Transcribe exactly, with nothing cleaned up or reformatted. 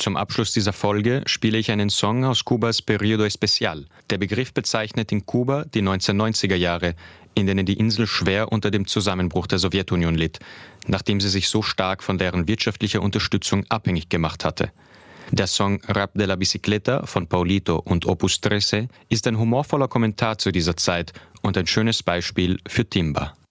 Zum Abschluss dieser Folge spiele ich einen Song aus Kubas Periodo Especial. Der Begriff bezeichnet in Kuba die neunzehnhundertneunziger Jahre, in denen die Insel schwer unter dem Zusammenbruch der Sowjetunion litt, nachdem sie sich so stark von deren wirtschaftlicher Unterstützung abhängig gemacht hatte. Der Song Rap de la Bicicleta von Paulito und Opus dreizehn ist ein humorvoller Kommentar zu dieser Zeit und ein schönes Beispiel für Timba.